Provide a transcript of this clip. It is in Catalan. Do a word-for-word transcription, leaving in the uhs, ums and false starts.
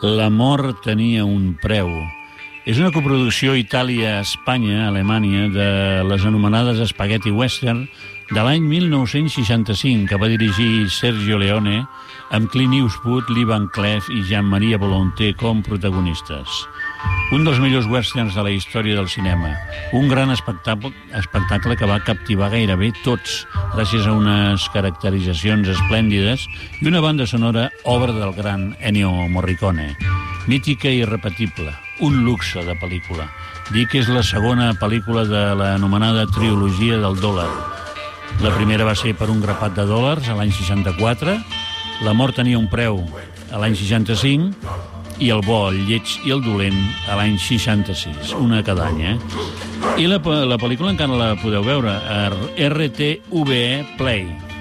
L'amor tenia un preu. És una coproducció Itàlia-Espanya-Alemanya de les anomenades Spaghetti Western de l'any mil nou-cents seixanta-cinc, que va dirigir Sergio Leone, amb Clint Eastwood, Lee Van Cleef i Jean-Marie Volonté com protagonistes. Un dels millors westerns de la història del cinema. Un gran espectacle, espectacle que va captivar gairebé tots, gràcies a unes caracteritzacions esplèndides i una banda sonora obra del gran Ennio Morricone. Mítica i irrepetible, un luxe de pel·lícula. Dir que és la segona pel·lícula de l'anomenada trilogia del dòlar. La primera va ser Per un grapat de dòlars, a l'any seixanta-quatre, L'amor tenia un preu, a l'any seixanta-cinc, i El bo, el lleig i el dolent, a l'any seixanta-sis, una cada any, eh? I la, la pel·lícula encara la podeu veure a R T V E Play.